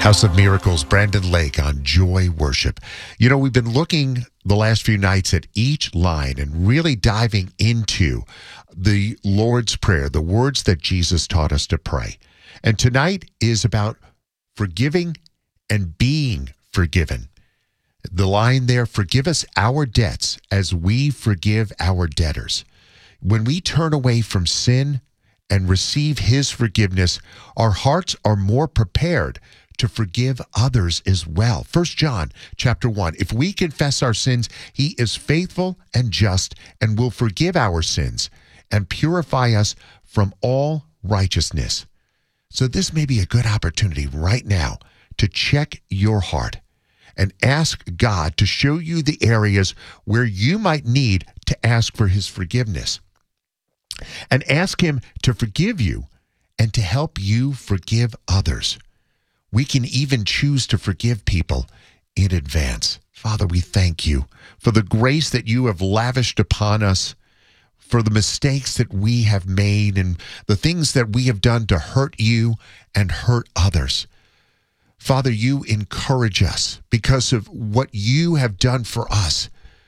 House of Miracles, Brandon Lake on Joy Worship. You know, we've been looking the last few nights at each line and really diving into the Lord's Prayer, the words that Jesus taught us to pray. And tonight is about forgiving and being forgiven. The line there, forgive us our debts as we forgive our debtors. When we turn away from sin and receive his forgiveness, our hearts are more prepared to forgive others as well. 1 John chapter 1, if we confess our sins, he is faithful and just and will forgive our sins and purify us from all righteousness. So this may be a good opportunity right now to check your heart and ask God to show you the areas where you might need to ask for his forgiveness. And ask him to forgive you and to help you forgive others. We can even choose to forgive people in advance. Father, we thank you for the grace that you have lavished upon us, for the mistakes that we have made and the things that we have done to hurt you and hurt others. Father, you encourage us because of what you have done for us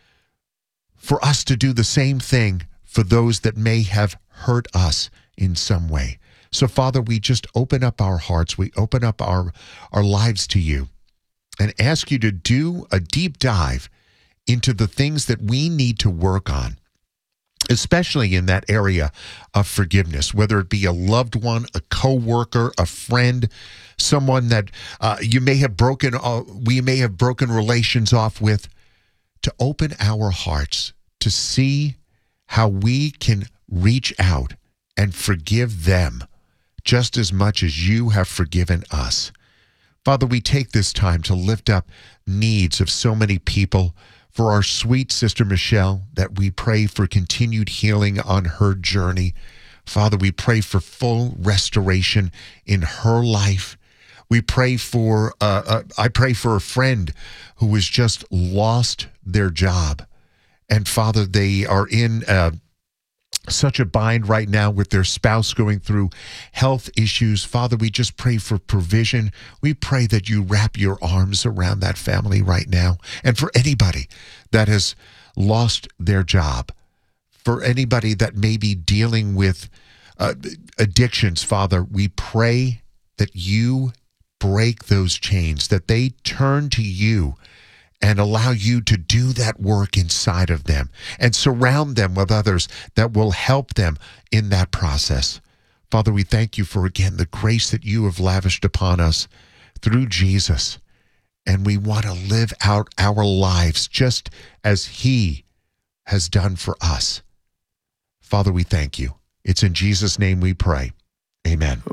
to do the same thing for those that may have hurt us in some way. So, Father, we just open up our hearts. We open up our lives to you and ask you to do a deep dive into the things that we need to work on, especially in that area of forgiveness, whether it be a loved one, a coworker, a friend, someone that we may have broken relations off with, to open our hearts to see how we can reach out and forgive them just as much as you have forgiven us. Father, we take this time to lift up needs of so many people. For our sweet sister Michelle, that we pray for continued healing on her journey. Father, we pray for full restoration in her life. We pray for, I pray for a friend who has just lost their job. And Father, they are in such a bind right now with their spouse going through health issues. Father, we just pray for provision. We pray that you wrap your arms around that family right now. And for anybody that has lost their job, for anybody that may be dealing with addictions, Father, we pray that you break those chains, that they turn to you and allow you to do that work inside of them and surround them with others that will help them in that process. Father, we thank you for, again, the grace that you have lavished upon us through Jesus. And we want to live out our lives just as he has done for us. Father, we thank you. It's in Jesus' name we pray. Amen.